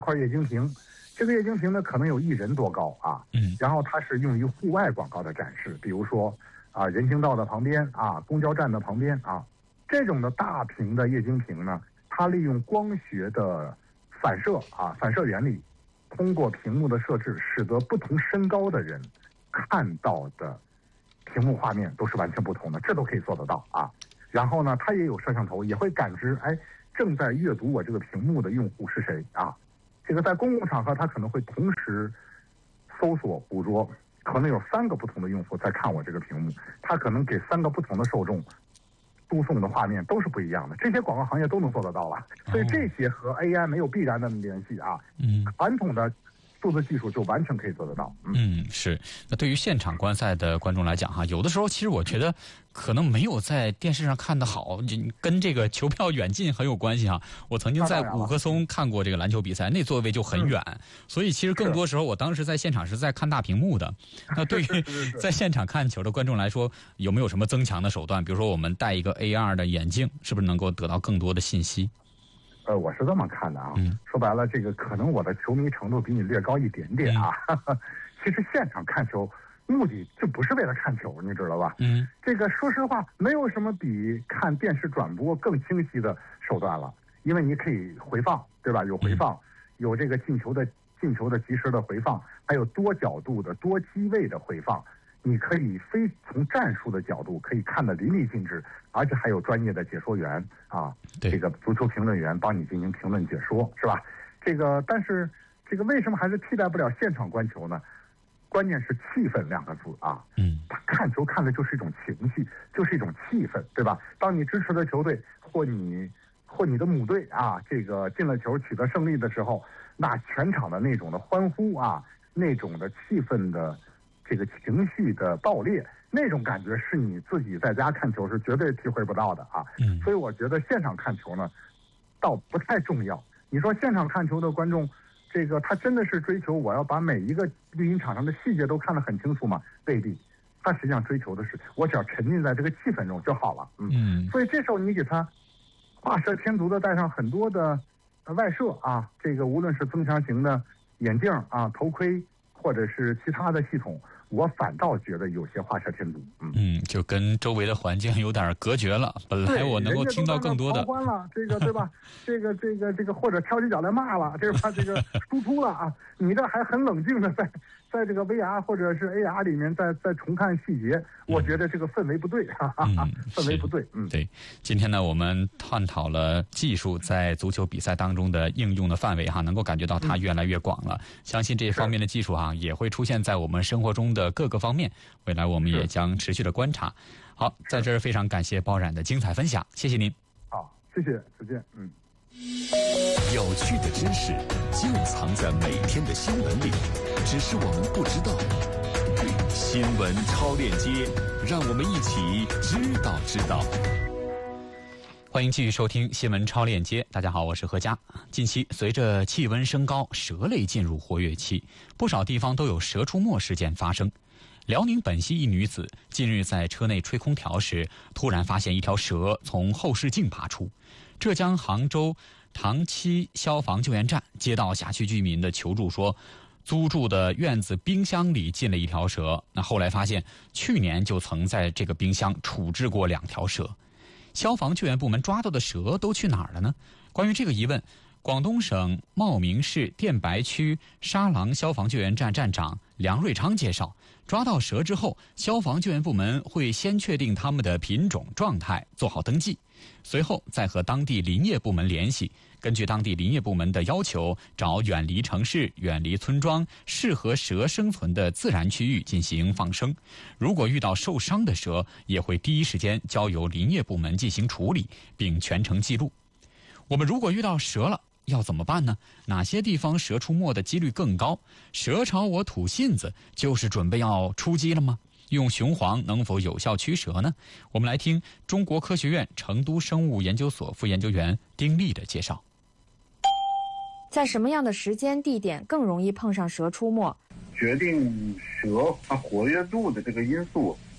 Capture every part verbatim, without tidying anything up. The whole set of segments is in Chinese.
块液晶屏，这个液晶屏呢可能有一人多高啊， 嗯， 然后它是用于户外广告的展示，比如说啊人行道的旁边啊，公交站的旁边啊，这种的大屏的液晶屏呢，它利用光学的反射啊反射原理，通过屏幕的设置，使得不同身高的人看到的屏幕画面都是完全不同的，这都可以做得到啊。然后呢，它也有摄像头，也会感知哎正在阅读我这个屏幕的用户是谁啊。这个在公共场合，它可能会同时搜索捕捉，可能有三个不同的用户在看我这个屏幕，它可能给三个不同的受众输送的画面都是不一样的，这些广告行业都能做得到了，所以这些和 A I 没有必然的联系啊。 嗯， 传统的数字技术就完全可以做得到。 嗯, 嗯，是。那对于现场观赛的观众来讲哈，有的时候其实我觉得可能没有在电视上看得好，跟这个球票远近很有关系哈。我曾经在五棵松看过这个篮球比赛，那座位就很远，嗯、所以其实更多时候我当时在现场是在看大屏幕的。那对于在现场看球的观众来说，有没有什么增强的手段？比如说我们戴一个 A R 的眼镜，是不是能够得到更多的信息？ 呃，我是这么看的啊， 嗯、 说白了，这个可能我的球迷程度比你略高一点点啊。嗯、其实现场看球目的就不是为了看球，你知道吧？ 嗯， 这个说实话，没有什么比看电视转播更清晰的手段了，因为你可以回放，对吧？有回放，嗯、有这个进球的进球的及时的回放，还有多角度的、多机位的回放。你可以非从战术的角度可以看得淋漓尽致，而且还有专业的解说员啊，这个足球评论员帮你进行评论解说，是吧？这个但是这个为什么还是替代不了现场观球呢？关键是气氛两个字啊， 嗯， 看球看的就是一种情绪，就是一种气氛，对吧？当你支持的球队或你或你的母队啊，这个进了球取得胜利的时候，那全场的那种的欢呼啊，那种的气氛的。这个情绪的爆裂，那种感觉是你自己在家看球是绝对体会不到的啊。 嗯， 所以我觉得现场看球呢，倒不太重要。你说现场看球的观众，这个他真的是追求我要把每一个绿茵场上的细节都看得很清楚吗？未必。他实际上追求的是，我只要沉浸在这个气氛中就好了。嗯， 嗯所以这时候你给他画蛇添足的带上很多的外设啊，这个无论是增强型的眼镜啊、头盔，或者是其他的系统。我反倒觉得有些画蛇添足，嗯嗯，就跟周围的环境有点隔绝了。本来我能够听到更多的， 狂欢了，这个对吧？这个这个这个，或者挑起脚来骂了，这吧？这个输出了啊！你这还很冷静的在在这个 V R 或者是 A R 里面再再重看细节，我觉得这个氛围不对，哈哈哈，氛围不对。嗯， 对。今天呢，我们探讨了技术在足球比赛当中的应用的范围哈，能够感觉到它越来越广了。嗯、相信这方面的技术哈，也会出现在我们生活中的各个方面，未来我们也将持续的观察。好，在这儿非常感谢包冉的精彩分享，谢谢您。 好，谢谢，再见。嗯。 有趣的知识就藏在每天的新闻里，只是我们不知道。新闻超链接，让我们一起知道知道。 欢迎继续收听新闻超链接。大家好，我是何佳。近期随着气温升高，蛇类进入活跃期，不少地方都有蛇出没事件发生。辽宁本溪一女子近日在车内吹空调时，突然发现一条蛇从后视镜爬出。浙江杭州塘溪消防救援站接到辖区居民的求助说，租住的院子冰箱里进了一条蛇。那后来发现，去年就曾在这个冰箱处置过两条蛇。消防救援部门抓到的蛇都去哪儿了呢？关于这个疑问，广东省茂名市电白区沙廊消防救援站站长梁瑞昌介绍，抓到蛇之后，消防救援部门会先确定它们的品种状态，做好登记，随后再和当地林业部门联系，根据当地林业部门的要求，找远离城市、远离村庄、适合蛇生存的自然区域进行放生。如果遇到受伤的蛇，也会第一时间交由林业部门进行处理，并全程记录。我们如果遇到蛇了，要怎么办呢？哪些地方蛇出没的几率更高？蛇朝我吐信子，就是准备要出击了吗？用雄黄能否有效驱蛇呢？我们来听中国科学院成都生物研究所副研究员丁丽的介绍。 在什么样的时间地点更容易碰上蛇出没？ 决定蛇它活跃度的这个因素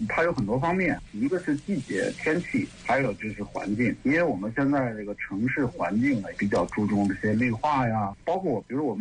它有很多方面，一个是季节、天气，还有就是环境。因为我们现在这个城市环境呢比较注重这些绿化呀，包括比如我们